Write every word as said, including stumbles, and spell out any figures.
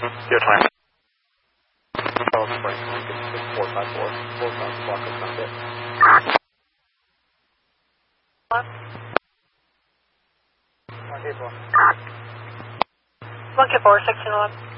Your time. Charles Spring, Lincoln, four five four, four five block of contact. Monkey four, sixteen eleven.